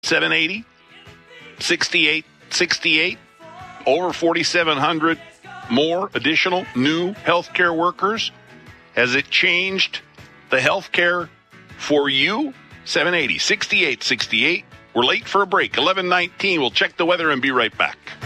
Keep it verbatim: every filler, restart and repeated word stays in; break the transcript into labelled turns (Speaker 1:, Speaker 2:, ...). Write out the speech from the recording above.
Speaker 1: seven eighty, sixty-eight sixty-eight, over forty-seven hundred more additional new healthcare workers. Has it changed the healthcare for you? seven eighty, sixty-eight sixty-eight. We're late for a break. eleven nineteen. We'll check the weather and be right back.